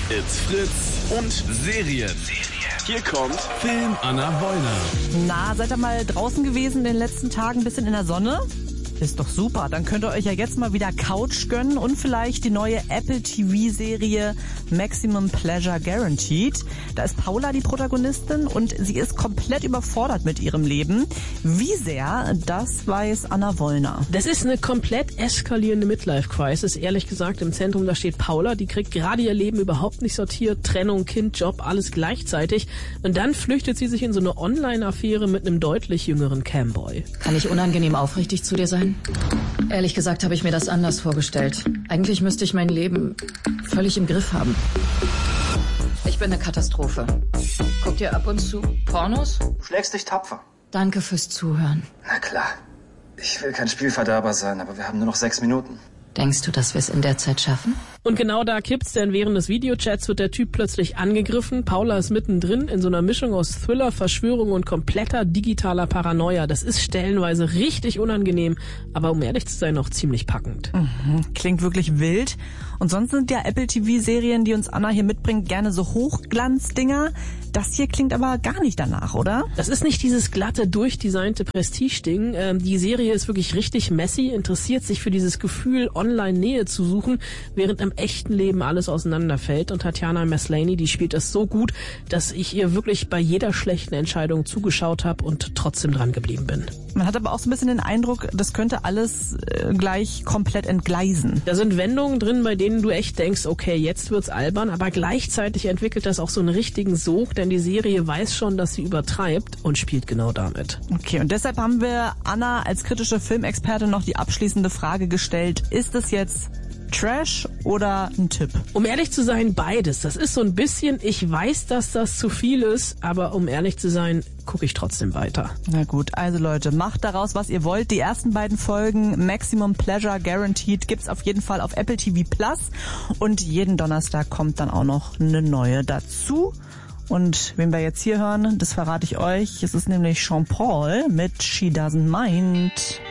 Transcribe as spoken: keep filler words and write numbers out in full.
It's Fritz und Serien. Hier kommt Film Anna Wollner. Na, seid ihr mal draußen gewesen in den letzten Tagen, ein bisschen in der Sonne? Ist doch super, dann könnt ihr euch ja jetzt mal wieder Couch gönnen und vielleicht die neue Apple T V-Serie Maximum Pleasure Guaranteed. Da ist Paula die Protagonistin und sie ist komplett überfordert mit ihrem Leben. Wie sehr, das weiß Anna Wollner. Das ist eine komplett eskalierende Midlife-Crisis. Ehrlich gesagt, im Zentrum, da steht Paula, die kriegt gerade ihr Leben überhaupt nicht sortiert. Trennung, Kind, Job, alles gleichzeitig. Und dann flüchtet sie sich in so eine Online-Affäre mit einem deutlich jüngeren Camboy. Kann ich unangenehm aufrichtig zu dir sein? Ehrlich gesagt habe ich mir das anders vorgestellt. Eigentlich müsste ich mein Leben völlig im Griff haben. Ich bin eine Katastrophe. Guckt ihr ab und zu Pornos? Du schlägst dich tapfer. Danke fürs Zuhören. Na klar. Ich will kein Spielverderber sein, aber wir haben nur noch sechs Minuten. Denkst du, dass wir es in der Zeit schaffen? Und genau da kippt's, denn während des Videochats wird der Typ plötzlich angegriffen. Paula ist mittendrin in so einer Mischung aus Thriller, Verschwörung und kompletter digitaler Paranoia. Das ist stellenweise richtig unangenehm, aber um ehrlich zu sein, auch ziemlich packend. Mhm, klingt wirklich wild. Und sonst sind ja Apple T V-Serien, die uns Anna hier mitbringt, gerne so Hochglanzdinger. Das hier klingt aber gar nicht danach, oder? Das ist nicht dieses glatte, durchdesignte Prestige-Ding. Ähm, die Serie ist wirklich richtig messy, interessiert sich für dieses Gefühl, Online-Nähe zu suchen, während im echten Leben alles auseinanderfällt. Und Tatiana Maslany, die spielt das so gut, dass ich ihr wirklich bei jeder schlechten Entscheidung zugeschaut habe und trotzdem dran geblieben bin. Man hat aber auch so ein bisschen den Eindruck, das könnte alles äh, gleich komplett entgleisen. Da sind Wendungen drin, bei denen du echt denkst, okay, jetzt wird's albern, aber gleichzeitig entwickelt das auch so einen richtigen Sog, denn die Serie weiß schon, dass sie übertreibt und spielt genau damit. Okay, und deshalb haben wir Anna als kritische Filmexpertin noch die abschließende Frage gestellt, ist es jetzt Trash oder ein Tipp? Um ehrlich zu sein, beides. Das ist so ein bisschen, ich weiß, dass das zu viel ist, aber um ehrlich zu sein, gucke ich trotzdem weiter. Na gut, also Leute, macht daraus, was ihr wollt. Die ersten beiden Folgen Maximum Pleasure Guaranteed gibt's auf jeden Fall auf Apple T V Plus und jeden Donnerstag kommt dann auch noch eine neue dazu. Und wen wir jetzt hier hören, das verrate ich euch. Es ist nämlich Sean Paul mit She Doesn't Mind.